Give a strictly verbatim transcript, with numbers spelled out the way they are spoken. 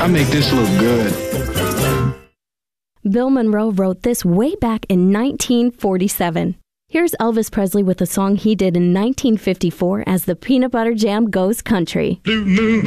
I make this look good. Bill Monroe wrote this way back in nineteen forty-seven. Here's Elvis Presley with a song he did in nineteen fifty-four as the Peanut Butter Jam Goes Country. Blue moon